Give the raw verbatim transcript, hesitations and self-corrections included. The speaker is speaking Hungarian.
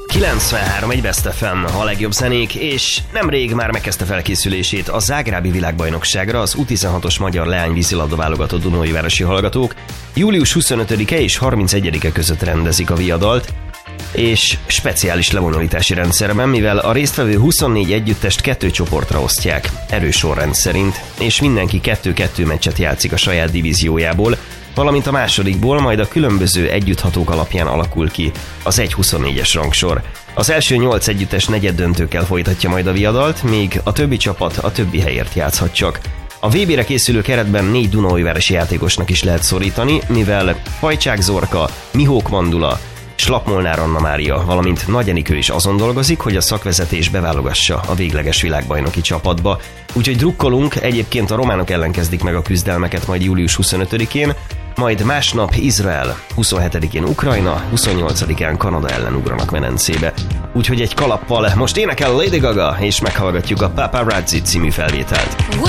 kilencvenhárom egy Best ef em, a legjobb zenék, és nemrég már megkezdte felkészülését a zágrábi világbajnokságra az U tizenhatos magyar leány vízilabda válogatott dunaújvárosi hallgatók. július huszonötödike és harmincegyedike között rendezik a viadalt, és speciális lebonyolítási rendszerben, mivel a résztvevő huszonnégy együttest kettő csoportra osztják, erősorrend szerint, és mindenki kettő-kettő meccset játszik a saját divíziójából, valamint a másodikból, majd a különböző együtthatók alapján alakul ki az egy huszonnégyes rangsor. Az első nyolc együttes negyeddöntőkkel folytatja majd a viadalt, míg a többi csapat a többi helyért játszhat csak. A vé bére készülő keretben négy dunaújvárosi játékosnak is lehet szorítani, mivel Fajcsák Zorka, Mihók Mandula, Slapmolnár Anna Mária, valamint Nagy Enikő is azon dolgozik, hogy a szakvezetés beválogassa a végleges világbajnoki csapatba. Úgyhogy drukkolunk, egyébként a románok ellen kezdik meg a küzdelmeket majd július huszonötödikén, majd másnap Izrael, huszonhetedikén Ukrajna, huszonnyolcadikán Kanada ellen ugranak medencébe. Úgyhogy egy kalappal most énekel Lady Gaga, és meghallgatjuk a Paparazzi című felvételt.